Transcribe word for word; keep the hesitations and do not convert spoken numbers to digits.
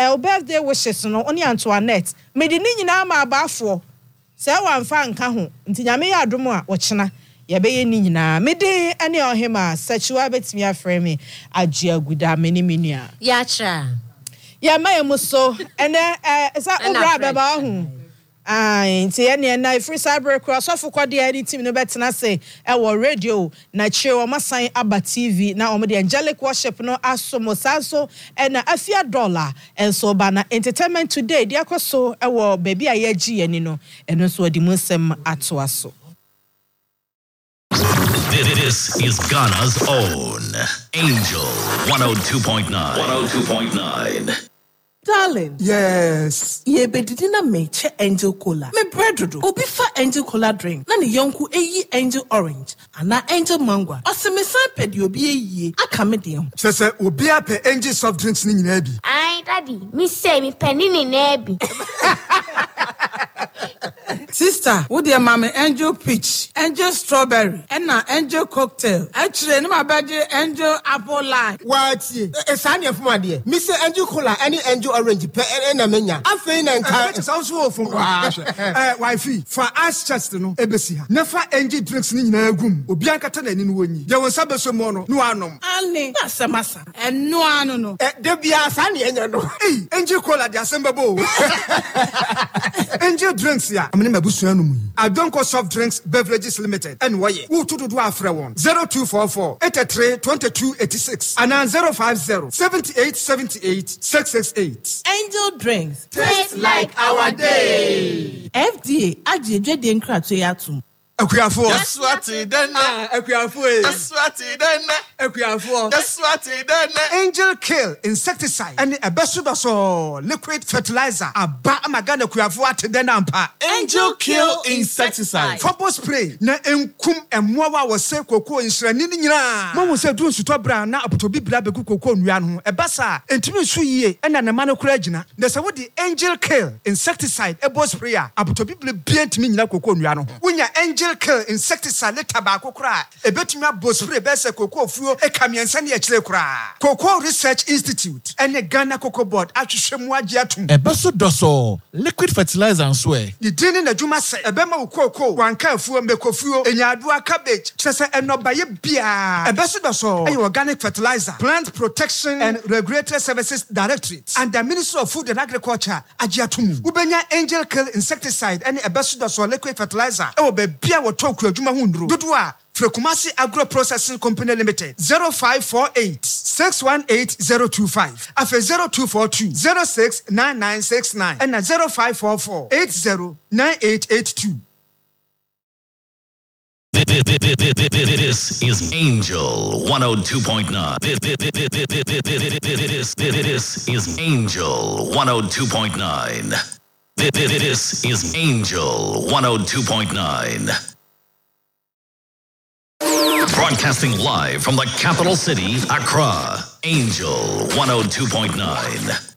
eh birthday wishes no oni Antoinette me di ni nyina ma abaafo se wanfa nka ho nti nyame ya adom a wochena ye beye ni nyina me de ane ohema sachiwa betimi afre me agye aguda me ni menua ya tra ya maye muso ene eh sa obra beba ho ai nti ene na free cyber cross of kwade any team no betena say e wo radio na chire o masan aba T V na o de angelic worship no asomo sanso ena afia dollar enso ba na entertainment today dia koso e wo baby ayagi yani no eno so odi musem ato aso. This is Ghana's own Angel one oh two point nine. one oh two point nine. Darling. Yes. Ye bedidi na meche Angel Cola. Me bread obi fa Angel Cola drink. Na ni yonku eyi Angel Orange. Ana Angel Mango. Ose me san pedi obi eyi. Aka me de. Se se obi ape Angel soft drinks ni nyina bi. Ai daddy, me say me penny ni na bi. Sister, wo de mama Angel Peach, Angel Strawberry, and na Angel Cocktail. Actually, no my body Angel Apple Lime. What? E san ye fuma de. Me say Angel Cola any Angel Orange pe e na menya. Afei na nka. It sounds so from wa. Eh, wifey, for us chest no ebesi ha. Never Angel drinks ni nyina agum. Obi ankata na ni no wonyi. De won sabe so mo no, no anom. Ani, na samasa. En no anu no. Eh, de bia san ye nya no. Eh, Angel Cola de asemba bo. Angel drinks ya. Amene mabusu anu mu. Adonko Soft Drinks Beverages Limited. And waye. Wo to do afre won. zero two four four, eight three, two two eight six. And zero five zero, seven eight seven eight, six six eight. Angel Drinks. Taste like our day. F D A ajeje de nkra to yatum. Akuafo. That's what it done. Akuafo. That's what it done. Akuafo. That's what it done. Angel Kill insecticide and a besudaso liquid fertilizer. Aba amagana akuafo atede na ampa. Angel Kill insecticide. Fobo spray na enkum emmoa wa se koko nsrani ni nyina. Mo se du nsuto bra na apotobi bra beku koko nwia no. Ebasa entimi nsu yie ena na mano kura gina. Na se wo di Angel Kill insecticide ebo spray a apotobi bra bia entimi nyina koko nwia no. Wonya Angel Kill insecticide leta ba kokora ebetumi abo spray be se koko fuo e kamiensa ne akire kora. Cocoa Research Institute and the Ghana Cocoa Board atwhwemu agi atum. Ebeso doso liquid fertilizer nso e. The dini na dwuma se ebema wo cocoa wanka afuo mekofuo enyaadua cabbage kyese enobaye bia. Ebeso doso ayi organic fertilizer Plant Protection and Regulatory Services Directorate and the Ministry of Food and Agriculture agi atum. Ubenya Angel Kill insecticide and ebeso doso liquid fertilizer e wo be bia wo toku adwuma hu nduro. Dodo a Frekumasi Agro Processing Company Limited zero five four eight, six one eight zero two five afe zero two four two, zero six nine nine six nine and zero five four four, eight zero nine eight eight two. This is Angel one oh two point nine. This is Angel one oh two point nine. This is Angel one oh two point nine. Broadcasting live from the capital city, Accra, Angel one oh two point nine.